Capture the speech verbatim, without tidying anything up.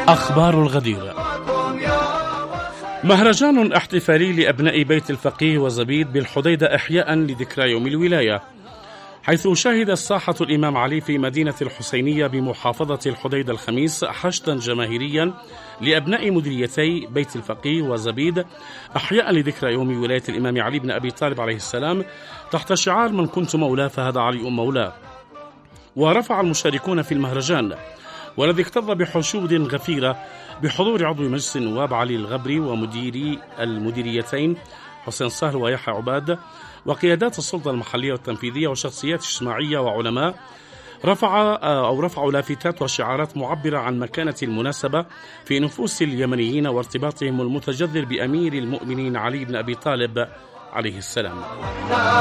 أخبار الغدير. مهرجان احتفالي لأبناء بيت الفقيه وزبيد بالحديدة إحياء لذكرى يوم الولاية، حيث شهد الساحة الإمام علي في مدينة الحسينية بمحافظة الحديدة الخميس حشدا جماهيريا لأبناء مديريتي بيت الفقيه وزبيد أحياء لذكرى يوم ولاية الإمام علي بن أبي طالب عليه السلام تحت شعار من كنت مولاه فهذا علي مولاه. ورفع المشاركون في المهرجان والذي اكتظ بحشود غفيرة بحضور عضو مجلس النواب علي الغبري ومديري المديريتين حسين صهر ويحيى عباد وقيادات السلطة المحلية والتنفيذية وشخصيات اجتماعية وعلماء، رفع أو رفعوا لافتات وشعارات معبرة عن مكانة المناسبة في نفوس اليمنيين وارتباطهم المتجذر بأمير المؤمنين علي بن أبي طالب عليه السلام.